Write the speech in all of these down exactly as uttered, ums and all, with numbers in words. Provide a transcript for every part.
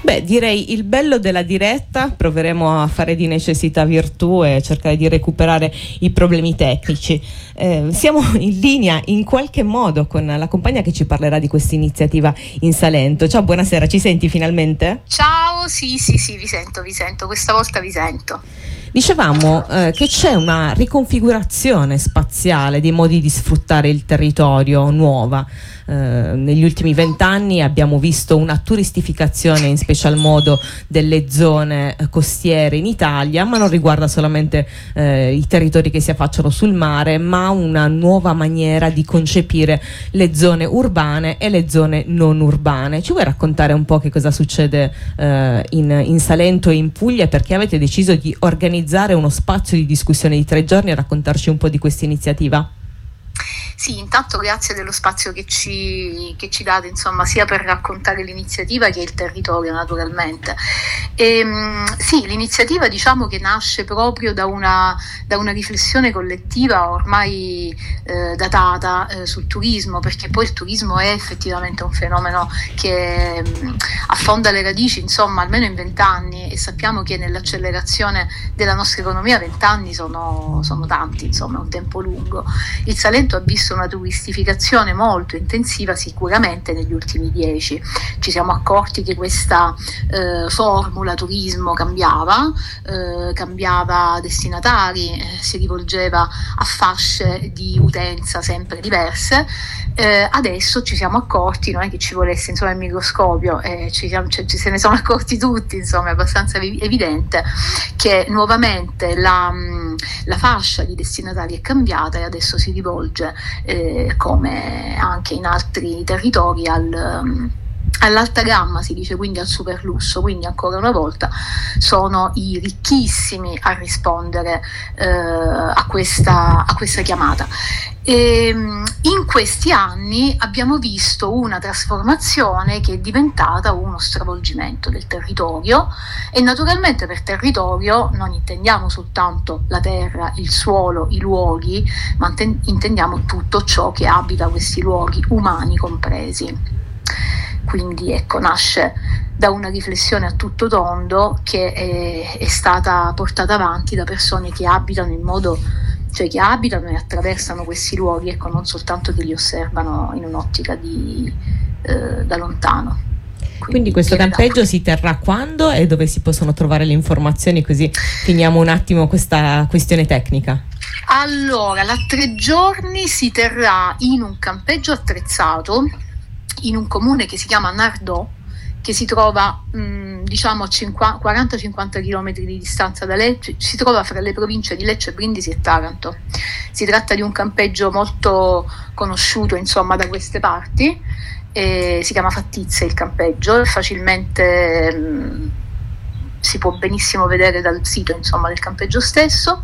Beh, direi il bello della diretta, proveremo a fare di necessità virtù e cercare di recuperare i problemi tecnici. Eh, siamo in linea in qualche modo con la compagna che ci parlerà di questa iniziativa in Salento. Ciao, buonasera, ci senti finalmente? Ciao, sì, sì, sì, vi sento, vi sento, questa volta vi sento. Dicevamo eh, che c'è una riconfigurazione spaziale dei modi di sfruttare il territorio nuova. Eh, negli ultimi vent'anni abbiamo visto una turistificazione in special modo delle zone costiere in Italia, ma non riguarda solamente eh, i territori che si affacciano sul mare, ma una nuova maniera di concepire le zone urbane e le zone non urbane. Ci vuoi raccontare un po' che cosa succede eh, in, in Salento e in Puglia, perché avete deciso di organizzare uno spazio di discussione di tre giorni e raccontarci un po' di questa iniziativa? Sì, intanto grazie dello spazio che ci, che ci date, insomma, sia per raccontare l'iniziativa che il territorio, naturalmente. E, sì, l'iniziativa, diciamo che nasce proprio da una, da una riflessione collettiva ormai eh, datata eh, sul turismo, perché poi il turismo è effettivamente un fenomeno che mh, affonda le radici, insomma, almeno in vent'anni, e sappiamo che nell'accelerazione della nostra economia vent'anni sono, sono tanti, insomma, è un tempo lungo. Il Salento ha visto una turistificazione molto intensiva sicuramente negli ultimi dieci. Ci siamo accorti che questa eh, formula turismo cambiava, eh, cambiava destinatari, eh, si rivolgeva a fasce di utenza sempre diverse. Eh, adesso ci siamo accorti, non è che ci volesse insomma il microscopio, eh, ci, siamo, ci, ci se ne sono accorti tutti, insomma è abbastanza evidente che nuovamente la, la fascia di destinatari è cambiata e adesso si rivolge eh, come anche in altri territori al all'alta gamma, si dice, quindi al super lusso. Quindi ancora una volta sono i ricchissimi a rispondere eh, a, questa, a questa chiamata. E, in questi anni abbiamo visto una trasformazione che è diventata uno stravolgimento del territorio, e naturalmente per territorio non intendiamo soltanto la terra, il suolo, i luoghi, ma intendiamo tutto ciò che abita questi luoghi, umani compresi. Quindi ecco, nasce da una riflessione a tutto tondo che è, è stata portata avanti da persone che abitano in modo, cioè che abitano e attraversano questi luoghi, ecco, non soltanto che li osservano in un'ottica di, eh, da lontano. Quindi, Quindi questo campeggio si terrà quando e dove si possono trovare le informazioni, così finiamo un attimo questa questione tecnica? Allora, la tre giorni si terrà in un campeggio attrezzato in un comune che si chiama Nardò, che si trova mh, diciamo a quaranta cinquanta chilometri di distanza da Lecce, si trova fra le province di Lecce, Brindisi e Taranto. Si tratta di un campeggio molto conosciuto, insomma, da queste parti, e si chiama Fattizia il campeggio, facilmente mh, si può benissimo vedere dal sito, insomma, del campeggio stesso.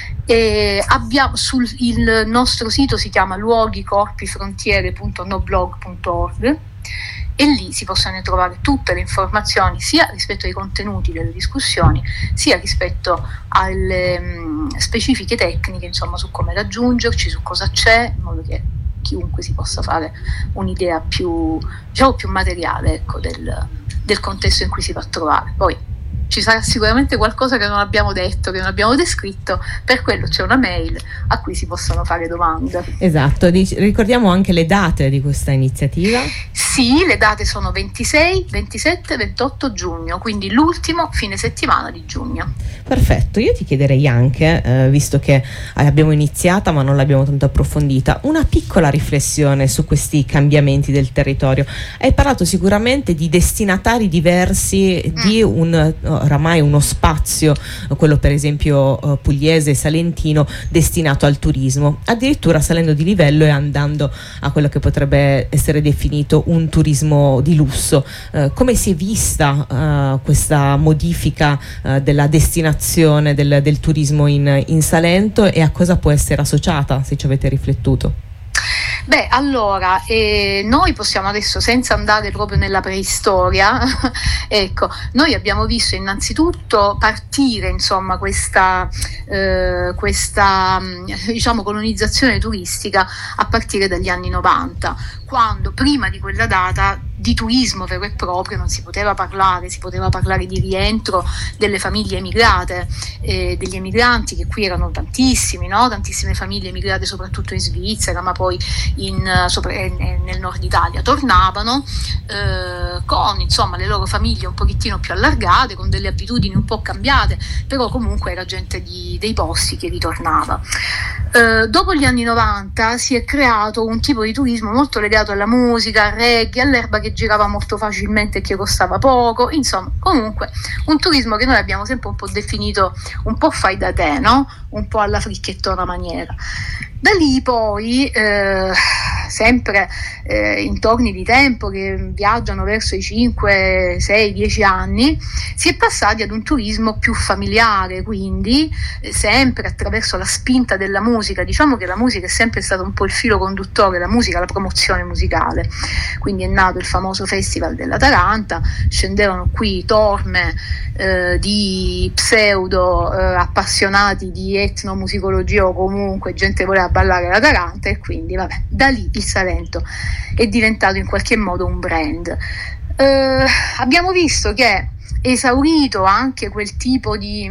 E abbiamo sul il nostro sito, si chiama luoghi corpi frontiere punto noblog punto org, e lì si possono trovare tutte le informazioni sia rispetto ai contenuti delle discussioni, sia rispetto alle mh, specifiche tecniche, insomma, su come raggiungerci, su cosa c'è, in modo che chiunque si possa fare un'idea più, diciamo, più materiale, ecco, del, del contesto in cui si va a trovare. Poi ci sarà sicuramente qualcosa che non abbiamo detto, che non abbiamo descritto, per quello c'è una mail a cui si possono fare domande. Esatto, ricordiamo anche le date di questa iniziativa. Sì, le date sono ventisei, ventisette, ventotto giugno, quindi l'ultimo fine settimana di giugno. Perfetto, io ti chiederei anche, eh, visto che abbiamo iniziata ma non l'abbiamo tanto approfondita, una piccola riflessione su questi cambiamenti del territorio. Hai parlato sicuramente di destinatari diversi, mm. di un oramai uno spazio, quello per esempio uh, pugliese e salentino, destinato al turismo, addirittura salendo di livello e andando a quello che potrebbe essere definito un turismo di lusso. Uh, come si è vista uh, questa modifica uh, della destinazione del, del turismo in, in Salento, e a cosa può essere associata, se ci avete riflettuto? Beh, allora, eh, noi possiamo adesso, senza andare proprio nella preistoria, ecco, noi abbiamo visto innanzitutto partire, insomma, questa, eh, questa diciamo, colonizzazione turistica a partire dagli anni novanta, quando prima di quella data di turismo vero e proprio non si poteva parlare, si poteva parlare di rientro delle famiglie emigrate, eh, degli emigranti, che qui erano tantissimi, no? Tantissime famiglie emigrate soprattutto in Svizzera, ma poi in, sopra, eh, nel nord Italia tornavano eh, con insomma le loro famiglie un pochettino più allargate, con delle abitudini un po' cambiate, però comunque era gente di, dei posti che ritornava. Eh, dopo gli anni novanta si è creato un tipo di turismo molto legato alla musica, al reggae, all'erba che girava molto facilmente e che costava poco, insomma comunque un turismo che noi abbiamo sempre un po' definito un po' fai da te, no? Un po' alla fricchettona maniera. Da lì poi, eh, sempre eh, in torni di tempo che viaggiano verso i cinque, sei, dieci anni, si è passati ad un turismo più familiare, quindi eh, sempre attraverso la spinta della musica. Diciamo che la musica è sempre stato un po' il filo conduttore, la musica, la promozione musicale. Quindi è nato il famoso Festival della Taranta, scendevano qui torme eh, di pseudo eh, appassionati di etnomusicologia o comunque gente voleva ballare la Taranta, e quindi vabbè, da lì il Salento è diventato in qualche modo un brand. Eh, abbiamo visto che esaurito anche quel tipo di,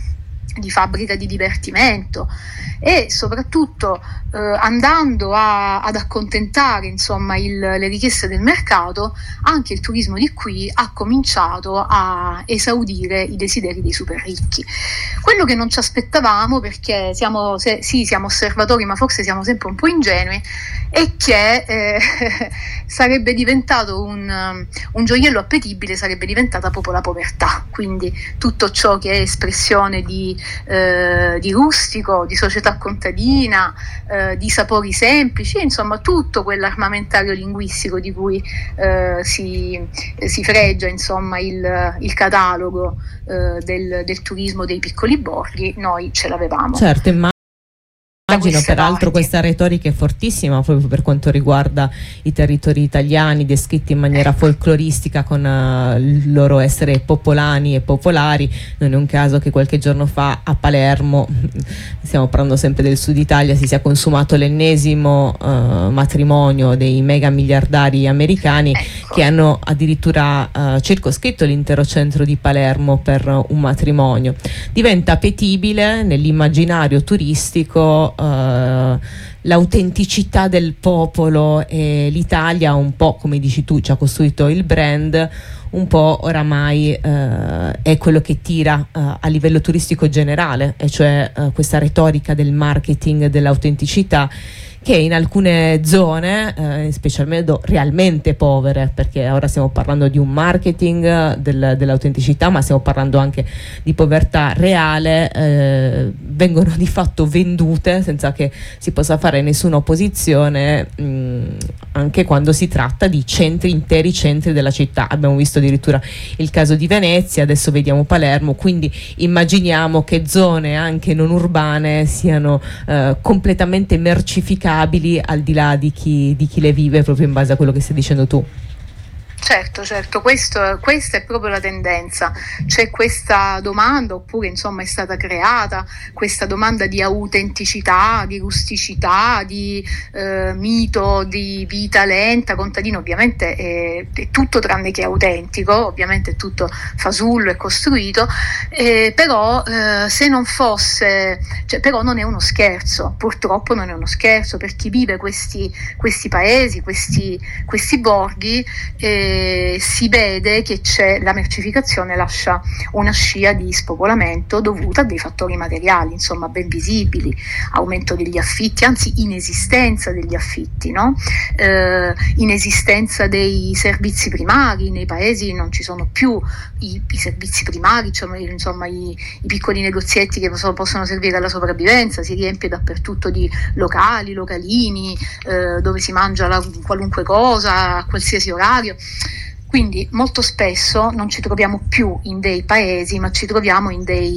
di fabbrica di divertimento e soprattutto eh, andando a, ad accontentare insomma il, le richieste del mercato, anche il turismo di qui ha cominciato a esaudire i desideri dei super ricchi. Quello che non ci aspettavamo, perché siamo, se, sì, siamo osservatori, ma forse siamo sempre un po' ingenui, è che eh, sarebbe diventato un, un gioiello appetibile, sarebbe diventata proprio la povertà, quindi tutto ciò che è espressione di, eh, di rustico, di società contadina, eh, di sapori semplici, insomma tutto quell'armamentario linguistico di cui eh, si, eh, si fregia insomma il, il catalogo eh, del, del turismo dei piccoli borghi, noi ce l'avevamo. Certo, immagino. Immagino peraltro parti. Questa retorica è fortissima proprio per quanto riguarda i territori italiani descritti in maniera folcloristica con uh, il loro essere popolani e popolari. Non è un caso che qualche giorno fa a Palermo, stiamo parlando sempre del sud Italia, si sia consumato l'ennesimo uh, matrimonio dei mega miliardari americani, ecco, che hanno addirittura uh, circoscritto l'intero centro di Palermo per uh, un matrimonio. Diventa appetibile nell'immaginario turistico Uh, l'autenticità del popolo, e l'Italia un po', come dici tu, ci ha costruito il brand, un po' oramai uh, è quello che tira uh, a livello turistico generale, e cioè uh, questa retorica del marketing dell'autenticità, che in alcune zone, eh, specialmente realmente povere, perché ora stiamo parlando di un marketing del, dell'autenticità, ma stiamo parlando anche di povertà reale, eh, vengono di fatto vendute senza che si possa fare nessuna opposizione, mh, anche quando si tratta di centri, interi centri della città. Abbiamo visto addirittura il caso di Venezia, adesso vediamo Palermo, quindi immaginiamo che zone anche non urbane siano eh, completamente mercificate al di là di chi, di chi le vive, proprio in base a quello che stai dicendo tu. Certo, certo, questo, questa è proprio la tendenza. C'è questa domanda, oppure insomma è stata creata questa domanda di autenticità, di rusticità, di eh, mito, di vita lenta, contadino. Ovviamente è, è tutto tranne che autentico, ovviamente è tutto fasullo e costruito, eh, però eh, se non fosse, cioè, però non è uno scherzo, purtroppo non è uno scherzo per chi vive questi, questi paesi, questi, questi borghi. Eh, si vede che c'è la mercificazione, lascia una scia di spopolamento dovuta a dei fattori materiali, insomma ben visibili, aumento degli affitti, anzi inesistenza degli affitti, no? eh, inesistenza dei servizi primari, nei paesi non ci sono più i, i servizi primari, cioè, insomma i, i piccoli negozietti che possono, possono servire alla sopravvivenza, si riempie dappertutto di locali, localini, eh, dove si mangia la, qualunque cosa a qualsiasi orario. Quindi molto spesso non ci troviamo più in dei paesi, ma ci troviamo in dei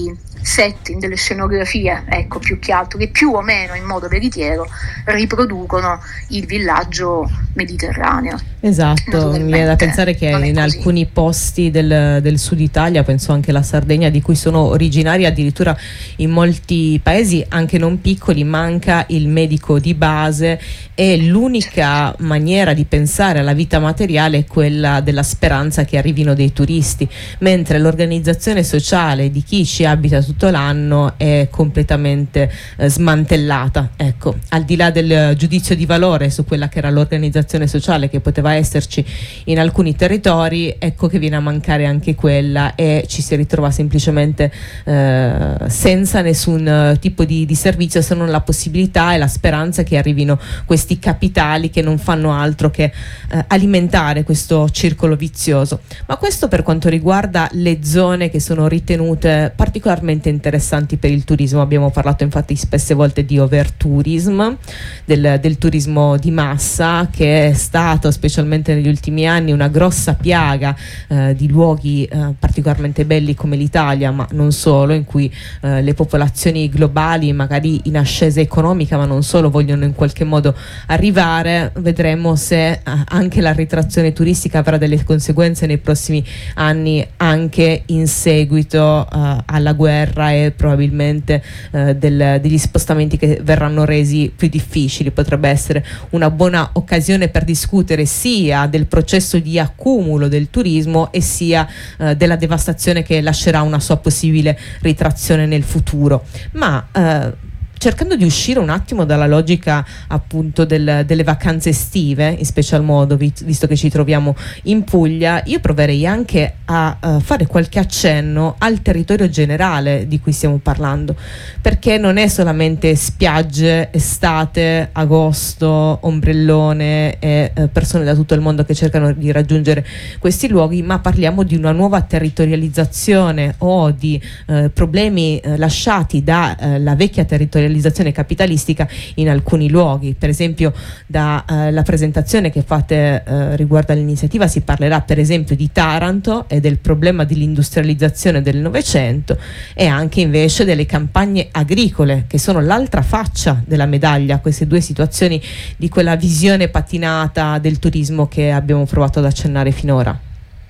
setting, delle scenografie, ecco, più che altro, che più o meno in modo veritiero riproducono il villaggio mediterraneo. Esatto, mi viene da pensare che in così. alcuni posti del, del sud Italia, penso anche la Sardegna, di cui sono originari, addirittura in molti paesi anche non piccoli manca il medico di base, e l'unica maniera di pensare alla vita materiale è quella della speranza che arrivino dei turisti, mentre l'organizzazione sociale di chi ci abita tutto l'anno è completamente eh, smantellata. Ecco, al di là del giudizio di valore su quella che era l'organizzazione sociale che poteva esserci in alcuni territori, ecco che viene a mancare anche quella, e ci si ritrova semplicemente eh, senza nessun eh, tipo di, di servizio, se non la possibilità e la speranza che arrivino questi capitali che non fanno altro che eh, alimentare questo circolo vizioso. Ma questo per quanto riguarda le zone che sono ritenute particolarmente interessanti per il turismo. Abbiamo parlato infatti spesse volte di overtourism, del, del turismo di massa, che è stato specialmente negli ultimi anni una grossa piaga eh, di luoghi eh, particolarmente belli come l'Italia, ma non solo, in cui eh, le popolazioni globali, magari in ascesa economica ma non solo, vogliono in qualche modo arrivare. Vedremo se eh, anche la ritrazione turistica avrà delle conseguenze nei prossimi anni, anche in seguito eh, alla guerra e probabilmente eh, del, degli spostamenti che verranno resi più difficili. Potrebbe essere una buona occasione per discutere sia del processo di accumulo del turismo e sia eh, della devastazione che lascerà una sua possibile ritrazione nel futuro. Ma eh, cercando di uscire un attimo dalla logica appunto del, delle vacanze estive, in special modo vi, visto che ci troviamo in Puglia, io proverei anche a uh, fare qualche accenno al territorio generale di cui stiamo parlando, perché non è solamente spiagge, estate, agosto, ombrellone e uh, persone da tutto il mondo che cercano di raggiungere questi luoghi, ma parliamo di una nuova territorializzazione o di uh, problemi uh, lasciati dalla uh, vecchia territorializzazione capitalistica in alcuni luoghi. Per esempio dalla eh, presentazione che fate eh, riguardo all'iniziativa si parlerà per esempio di Taranto e del problema dell'industrializzazione del Novecento, e anche invece delle campagne agricole, che sono l'altra faccia della medaglia, queste due situazioni di quella visione patinata del turismo che abbiamo provato ad accennare finora.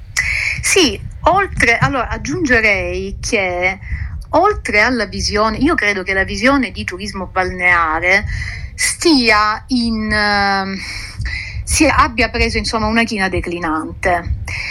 Sì, oltre, allora aggiungerei che oltre alla visione, io credo che la visione di turismo balneare stia in uh, sia, abbia preso insomma una china declinante.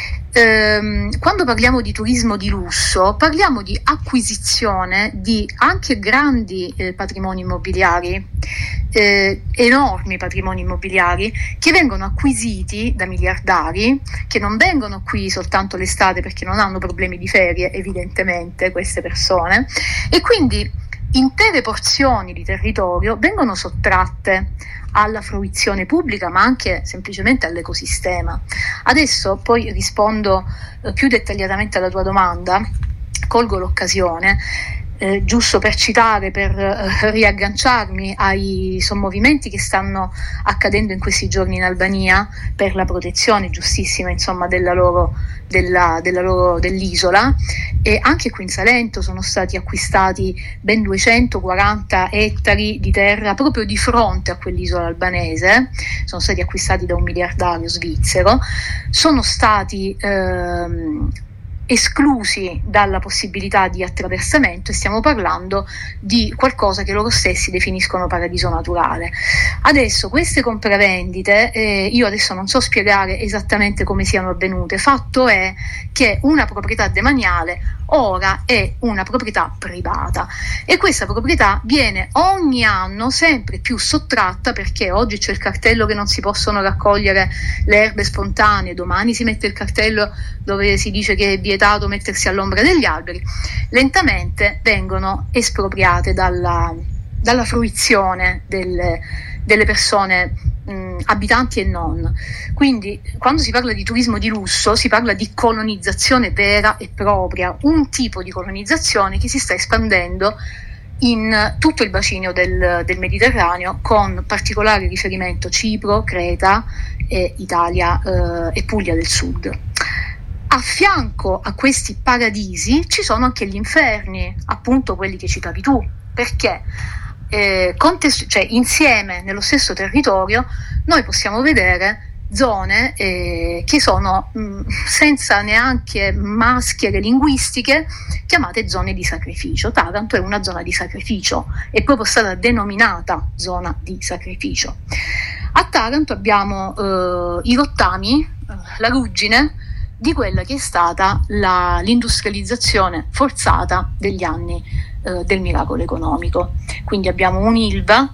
Ehm, quando parliamo di turismo di lusso, parliamo di acquisizione di anche grandi eh, patrimoni immobiliari, eh, enormi patrimoni immobiliari che vengono acquisiti da miliardari, che non vengono qui soltanto l'estate perché non hanno problemi di ferie, evidentemente, queste persone, e quindi intere porzioni di territorio vengono sottratte alla fruizione pubblica, ma anche semplicemente all'ecosistema. Adesso poi rispondo eh, più dettagliatamente alla tua domanda, colgo l'occasione eh, giusto per citare, per eh, riagganciarmi ai sommovimenti che stanno accadendo in questi giorni in Albania per la protezione giustissima insomma della loro, della, della loro dell'isola, e anche qui in Salento sono stati acquistati ben duecentoquaranta ettari di terra proprio di fronte a quell'isola albanese, sono stati acquistati da un miliardario svizzero, sono stati ehm, esclusi dalla possibilità di attraversamento, e stiamo parlando di qualcosa che loro stessi definiscono paradiso naturale. Adesso queste compravendite, eh, io adesso non so spiegare esattamente come siano avvenute, fatto è che una proprietà demaniale ora è una proprietà privata, e questa proprietà viene ogni anno sempre più sottratta, perché oggi c'è il cartello che non si possono raccogliere le erbe spontanee, domani si mette il cartello dove si dice che è vietato mettersi all'ombra degli alberi. Lentamente vengono espropriate dalla, dalla fruizione delle, delle persone mh, abitanti e non. Quindi quando si parla di turismo di lusso si parla di colonizzazione vera e propria, un tipo di colonizzazione che si sta espandendo in tutto il bacino del, del Mediterraneo, con particolare riferimento Cipro, Creta e Italia eh, e Puglia del Sud. A fianco a questi paradisi ci sono anche gli inferni, appunto quelli che citavi tu, perché eh, contest- cioè, insieme nello stesso territorio noi possiamo vedere zone eh, che sono mh, senza neanche maschere linguistiche chiamate zone di sacrificio. Taranto è una zona di sacrificio, è proprio stata denominata zona di sacrificio. A Taranto abbiamo eh, i rottami, la ruggine di quella che è stata la, l'industrializzazione forzata degli anni eh, del miracolo economico. Quindi abbiamo un'Ilva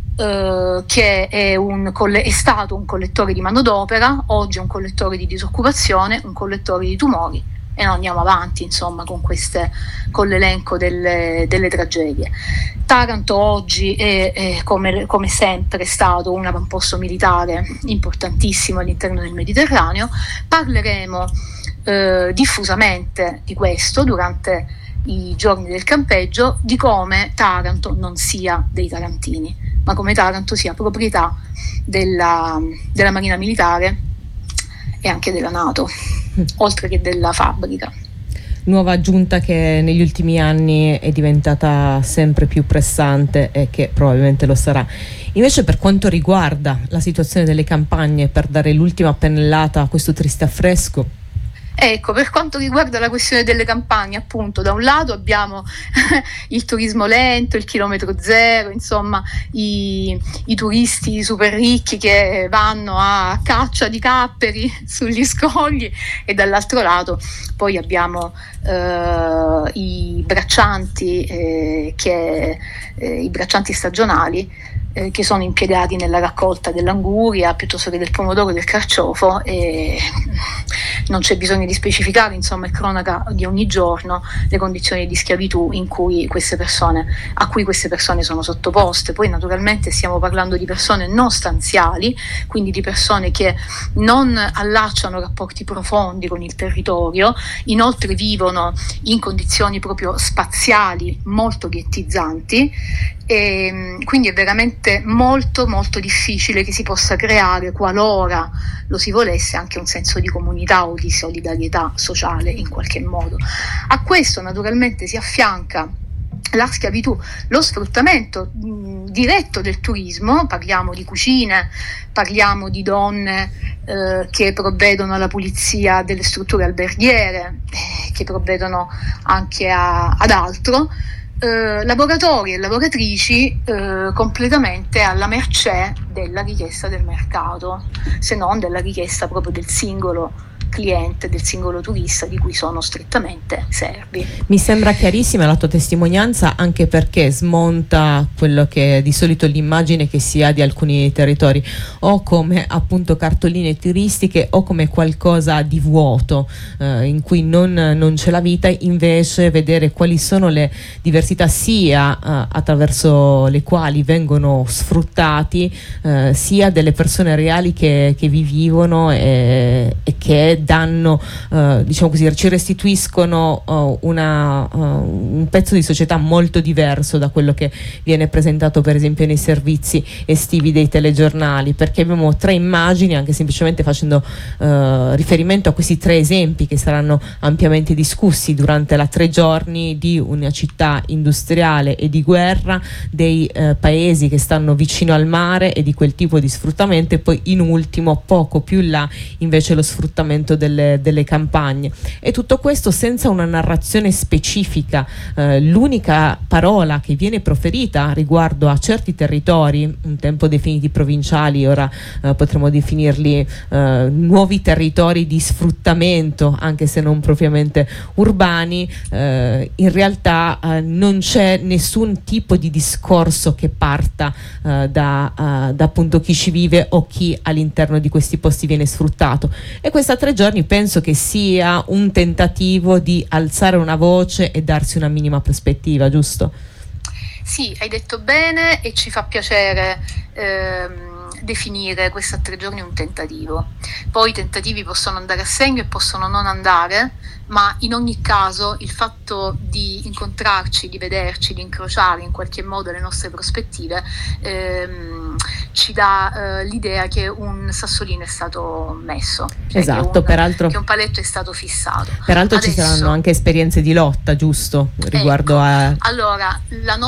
eh, che è, un coll- è stato un collettore di manodopera, oggi è un collettore di disoccupazione, un collettore di tumori, e non andiamo avanti insomma con, queste, con l'elenco delle, delle tragedie. Taranto oggi è, è come, come sempre stato un avamposto militare importantissimo all'interno del Mediterraneo. Parleremo eh, diffusamente di questo durante i giorni del campeggio, di come Taranto non sia dei tarantini, ma come Taranto sia proprietà della, della Marina Militare e anche della NATO, oltre che della fabbrica. Nuova aggiunta che negli ultimi anni è diventata sempre più pressante e che probabilmente lo sarà. Invece, per quanto riguarda la situazione delle campagne, per dare l'ultima pennellata a questo triste affresco. Ecco, per quanto riguarda la questione delle campagne, appunto, da un lato abbiamo il turismo lento, il chilometro zero, insomma i, i turisti super ricchi che vanno a caccia di capperi sugli scogli, e dall'altro lato poi abbiamo eh, i braccianti, eh, che, eh, i braccianti stagionali, Eh, che sono impiegati nella raccolta dell'anguria piuttosto che del pomodoro e del carciofo, e non c'è bisogno di specificare, insomma è cronaca di ogni giorno le condizioni di schiavitù in cui queste persone, a cui queste persone sono sottoposte. Poi naturalmente stiamo parlando di persone non stanziali, quindi di persone che non allacciano rapporti profondi con il territorio, inoltre vivono in condizioni proprio spaziali molto ghettizzanti, e quindi è veramente molto molto difficile che si possa creare, qualora lo si volesse, anche un senso di comunità o di solidarietà sociale in qualche modo. A questo naturalmente si affianca la schiavitù, lo sfruttamento mh, diretto del turismo. Parliamo di cucine, parliamo di donne eh, che provvedono alla pulizia delle strutture alberghiere, eh, che provvedono anche a, ad altro. Eh, lavoratori e lavoratrici eh, completamente alla mercé della richiesta del mercato, se non della richiesta proprio del singolo cliente, del singolo turista, di cui sono strettamente servi. Mi sembra chiarissima la tua testimonianza, anche perché smonta quello che è di solito l'immagine che si ha di alcuni territori, o come appunto cartoline turistiche o come qualcosa di vuoto eh, in cui non, non c'è la vita. Invece vedere quali sono le diversità sia eh, attraverso le quali vengono sfruttati eh, sia delle persone reali che, che vi vivono e, e che danno, uh, diciamo così, ci restituiscono uh, una, uh, un pezzo di società molto diverso da quello che viene presentato per esempio nei servizi estivi dei telegiornali, perché abbiamo tre immagini, anche semplicemente facendo uh, riferimento a questi tre esempi che saranno ampiamente discussi durante la tre giorni di una città industriale e di guerra, dei uh, paesi che stanno vicino al mare e di quel tipo di sfruttamento, e poi in ultimo, poco più in là, invece lo sfruttamento Delle, delle campagne, e tutto questo senza una narrazione specifica. Eh, l'unica parola che viene proferita riguardo a certi territori, un tempo definiti provinciali, ora eh, potremmo definirli eh, nuovi territori di sfruttamento, anche se non propriamente urbani, eh, in realtà eh, non c'è nessun tipo di discorso che parta eh, da, uh, da appunto chi ci vive o chi all'interno di questi posti viene sfruttato. E questa tre giorni penso che sia un tentativo di alzare una voce e darsi una minima prospettiva, giusto? Sì, hai detto bene, e ci fa piacere ehm, definire questa tre giorni un tentativo. Poi i tentativi possono andare a segno e possono non andare, ma in ogni caso il fatto di incontrarci, di vederci, di incrociare in qualche modo le nostre prospettive ehm, ci dà eh, l'idea che un sassolino è stato messo, cioè esatto, che un, peraltro, che un paletto è stato fissato. Peraltro Adesso, ci saranno anche esperienze di lotta, giusto? Riguardo ecco, a... Allora, la